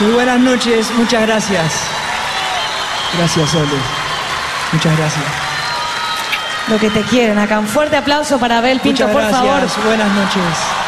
Muy buenas noches, muchas gracias. Gracias, Sole. Muchas gracias. Lo que te quieren acá. Un fuerte aplauso para Abel Pinto, por favor. Muchas gracias, buenas noches.